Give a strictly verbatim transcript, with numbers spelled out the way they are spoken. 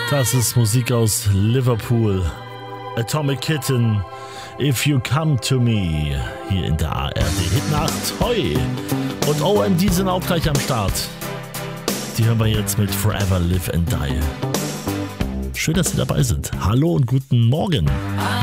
Das ist Musik aus Liverpool. Atomic Kitten, If You Come To Me, hier in der A R D Hitnacht. Hoi! Und O M D sind auch gleich am Start. Die hören wir jetzt mit Forever Live and Die. Schön, dass Sie dabei sind. Hallo und guten Morgen. I